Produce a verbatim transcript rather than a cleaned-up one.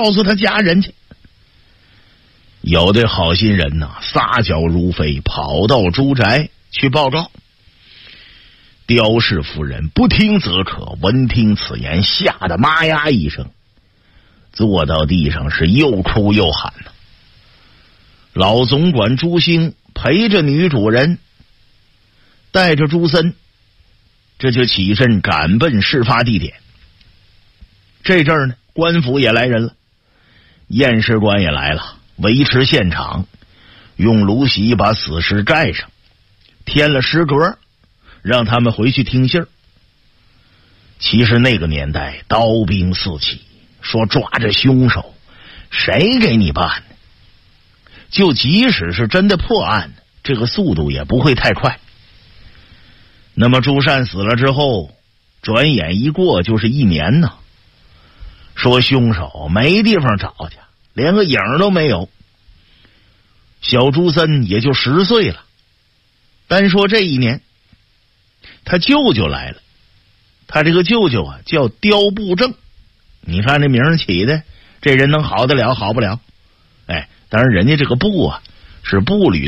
告诉他家人去。有的好心人呐、啊，撒脚如飞，跑到朱宅去报告。刁氏夫人不听则可，闻听此言，吓得妈呀一声，坐到地上是又哭又喊呢、啊。老总管朱兴陪着女主人，带着朱森，这就起身赶奔事发地点。这阵儿呢，官府也来人了，验尸官也来了，维持现场，用芦席把死尸盖上，添了尸格，让他们回去听信儿。其实那个年代刀兵四起，说抓着凶手，谁给你办呢？就即使是真的破案，这个速度也不会太快。那么朱善死了之后，转眼一过就是一年呢。说凶手没地方找去，连个影都没有。小朱森也就十岁了。单说这一年，他舅舅来了。他这个舅舅啊叫刁布正，你看这名儿起的，这人能好得了好不了？哎，当然人家这个布啊是步履